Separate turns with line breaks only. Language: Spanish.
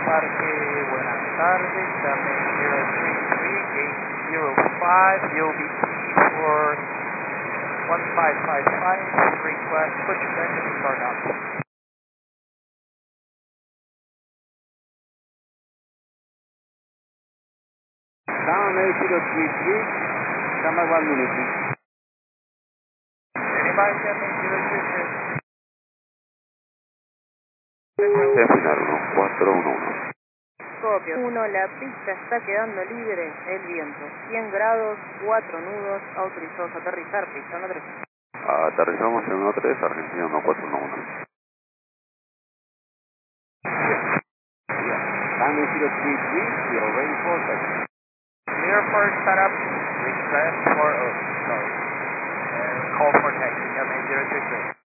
Parque, buenas tardes, Charlie 033, gate 05, UBT for 1555, request push engine start up.
Down 033, number 1 minute.
Anybody Charlie 033?
Final 1411.
Copio 1, la pista está quedando libre, el viento 100 grados, 4 nudos, autorizados a aterrizar, pista 13.
Aterrizamos en 13, Argentina 1411.
Down 033, we are ready for takeoff.
Clear for startup, request for, call for taxi, Charlie 033.